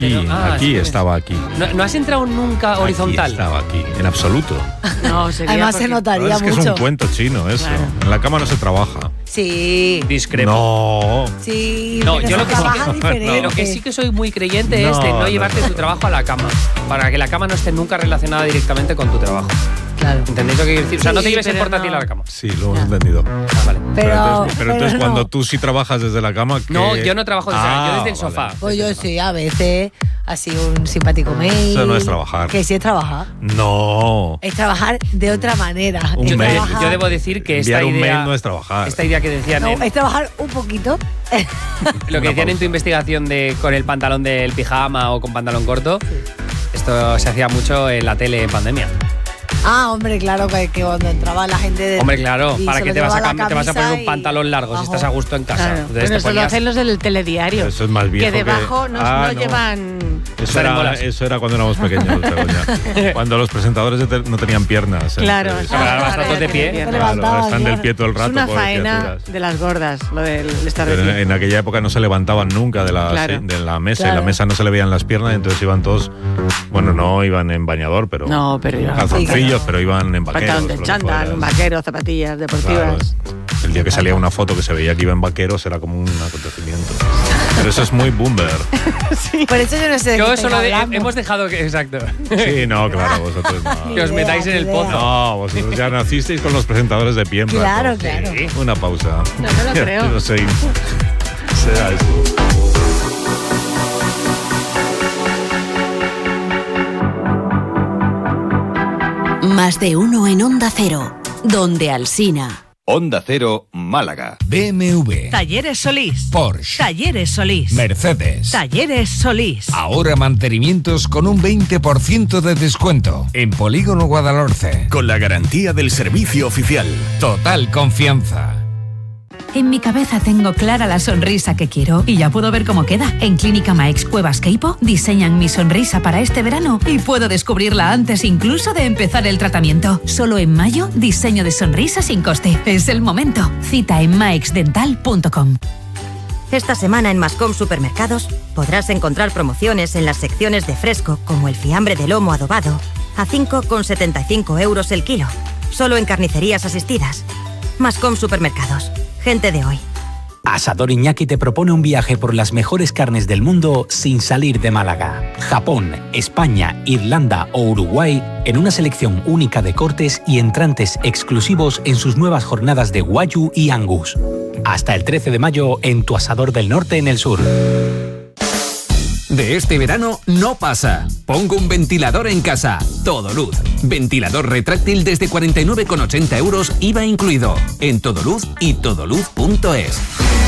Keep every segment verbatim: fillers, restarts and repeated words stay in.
Pero, ah, aquí, sí, estaba aquí. ¿No, ¿No has entrado nunca horizontal? Aquí estaba aquí, en absoluto. No, sería Además porque... se notaría no, es que mucho. es un cuento chino eso. Claro. En la cama no se trabaja. Sí. Discrepo. No. Sí, No, pero yo se lo que sí trabaja que, diferente. lo que sí que soy muy creyente No, es de no, no, llevarte no. tu trabajo a la cama, para que la cama no esté nunca relacionada directamente con tu trabajo. Claro. ¿Entendéis lo que quiero decir? O sea, Sí, no te lleves el pero portátil no. a la cama. Sí, lo hemos entendido. Ah, vale. Pero, entonces, pero entonces no. cuando tú sí trabajas desde la cama... ¿qué? No, yo no trabajo desde, Ah, yo desde el vale. sofá. Pues yo sí, a veces, así un simpático mail. Eso no es trabajar. Que sí es trabajar. No. Es trabajar de otra manera. Un Es Yo, mail. trabajar- yo debo decir que esta Enviar un idea, mail no es trabajar. esta idea que decían, No, en, es trabajar un poquito. lo que Una decían en pausa. tu investigación de con el pantalón del pijama o con pantalón corto, esto se hacía mucho en la tele en pandemia. Ah, hombre, claro, que, que cuando entraba la gente de. Hombre, claro, y ¿para se qué lo te vas, a, llevaba la cam- te vas a poner camisa un y pantalón largo si abajo? estás a gusto en casa? Claro. Entonces Bueno, te eso lo ponías- hacen los del telediario. Eso es más viejo Que debajo que- no, Ah, no no. llevan... Eso Estar en era, bolas. eso era cuando éramos pequeños, Begoña. Cuando los presentadores de tel- no tenían piernas. en Claro, televisión. Ahora vas ahora todos de ya pie. tienen Se piernas. Claro, ahora están del claro. pie todo el rato. Es una pobres faena criaturas. de las gordas, lo del estar de Pero en, pie. en aquella época no se levantaban nunca de la, Claro. de la mesa. Claro. En la mesa no se le veían las piernas, entonces iban todos. Bueno, no iban en bañador, pero. No, pero iban- calzoncillos, Sí, pero iban en vaqueros. Pantalón de lo que chándal, fuera. un vaquero, zapatillas deportivas. Claro. El día que salía una foto que se veía que iba en vaqueros era como un acontecimiento. Pero eso es muy boomer. Por eso yo no sé de Yo qué solo estáis de- hablando. hemos dejado que. Exacto. Sí, no, claro, vosotros no. Que os metáis en el Ni idea. pozo. No, vosotros ya nacisteis con los presentadores de pie en Claro, rato. claro. Sí. Una pausa. No, no lo creo. No sé. Será eso. Más de uno en Onda Cero, donde Alsina. Onda Cero, Málaga. B M W, Talleres Solís. Porsche, Talleres Solís. Mercedes. Talleres Solís. Ahora mantenimientos con un veinte por ciento de descuento en Polígono Guadalhorce. Con la garantía del servicio oficial. Total confianza. En mi cabeza tengo clara la sonrisa que quiero y ya puedo ver cómo queda. En Clínica Maex Cuevas Queipo diseñan mi sonrisa para este verano y puedo descubrirla antes incluso de empezar el tratamiento. Solo en mayo, diseño de sonrisa sin coste. Es el momento. Cita en maeix dental punto com. Esta semana en Mascom Supermercados podrás encontrar promociones en las secciones de fresco como el fiambre de lomo adobado a cinco con setenta y cinco euros el kilo. Solo en carnicerías asistidas. Mascom Supermercados. Gente de hoy. Asador Iñaki te propone un viaje por las mejores carnes del mundo sin salir de Málaga. Japón, España, Irlanda o Uruguay en una selección única de cortes y entrantes exclusivos en sus nuevas jornadas de Wagyu y Angus. Hasta el trece de mayo en tu Asador del Norte en el sur. De este verano no pasa. Pongo un ventilador en casa. Todoluz. Ventilador retráctil desde cuarenta y nueve con ochenta euros, I V A incluido. En Todoluz y todoluz punto es.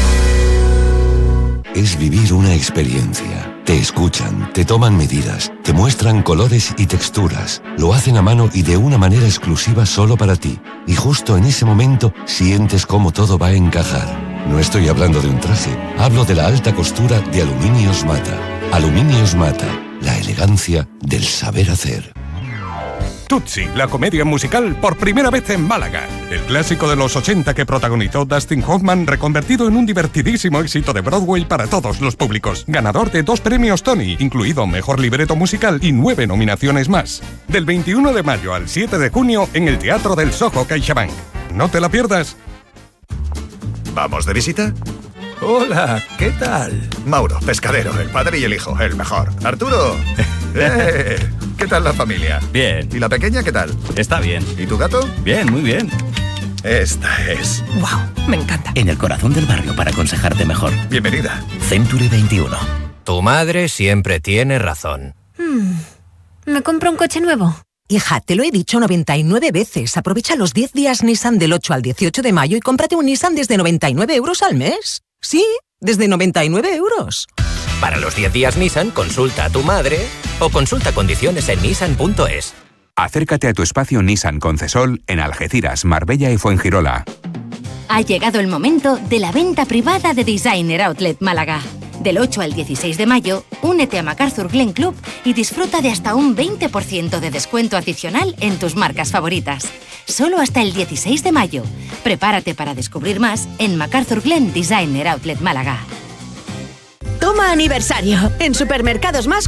Es vivir una experiencia. Te escuchan, te toman medidas, te muestran colores y texturas. Lo hacen a mano y de una manera exclusiva solo para ti. Y justo en ese momento sientes cómo todo va a encajar. No estoy hablando de un traje, hablo de la alta costura de Aluminios Mata. Aluminios Mata, la elegancia del saber hacer. Tootsie, la comedia musical por primera vez en Málaga. El clásico de los ochenta que protagonizó Dustin Hoffman, reconvertido en un divertidísimo éxito de Broadway para todos los públicos. Ganador de dos premios Tony, incluido Mejor Libreto Musical y nueve nominaciones más. Del veintiuno de mayo al siete de junio en el Teatro del Soho CaixaBank. No te la pierdas. ¿Vamos de visita? Hola, ¿qué tal? Mauro, pescadero, el padre y el hijo, el mejor. Arturo. ¡Eh! ¿Qué tal la familia? Bien. ¿Y la pequeña qué tal? Está bien. ¿Y tu gato? Bien, muy bien. Esta es. Wow, me encanta. En el corazón del barrio para aconsejarte mejor. Bienvenida. Century veintiuno. Tu madre siempre tiene razón. Hmm. ¿Me compro un coche nuevo? Hija, te lo he dicho noventa y nueve veces. Aprovecha los diez días Nissan del ocho al dieciocho de mayo y cómprate un Nissan desde noventa y nueve euros al mes. Sí, desde noventa y nueve euros. Para los diez días Nissan, consulta a tu madre o consulta condiciones en nissan punto es. Acércate a tu espacio Nissan Concesol en Algeciras, Marbella y Fuengirola. Ha llegado el momento de la venta privada de Designer Outlet Málaga. Del ocho al dieciséis de mayo, únete a MacArthur Glen Club y disfruta de hasta un veinte por ciento de descuento adicional en tus marcas favoritas. Solo hasta el dieciséis de mayo. Prepárate para descubrir más en MacArthur Glen Designer Outlet Málaga. Toma aniversario. En Supermercados Más